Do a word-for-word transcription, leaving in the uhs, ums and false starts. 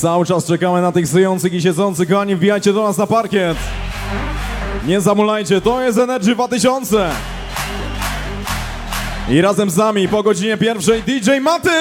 Cały czas czekamy na tych stojących i siedzących, kochani, wbijajcie do nas na parkiet. Nie zamulajcie, to jest Energy dwa tysiące. I razem z nami po godzinie pierwszej D J Maty.